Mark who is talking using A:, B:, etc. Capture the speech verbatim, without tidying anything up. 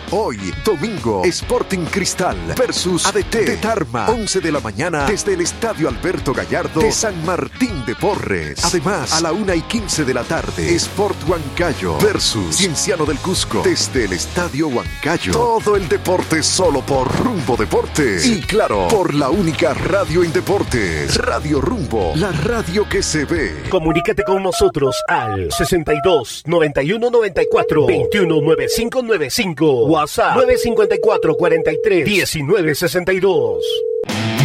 A: Hoy, domingo, Sporting Cristal versus A D T de Tarma, once de la mañana desde el Estadio Alberto Gallardo de San Martín de Porres. Además, a la una y quince de la tarde, Sport Huancayo versus Cienciano del Cusco desde el Estadio Huancayo. Todo el deporte solo por Rumbo Deportes. Y claro, por la única radio en deportes, Radio Rumbo, la radio que se ve.
B: Comunícate con nosotros al sesenta y dos, noventa y uno, noventa y cuatro, veintiuno, noventa y cinco noventa y cinco. WhatsApp nueve cinco cuatro, cuarenta y tres, diecinueve sesenta y dos.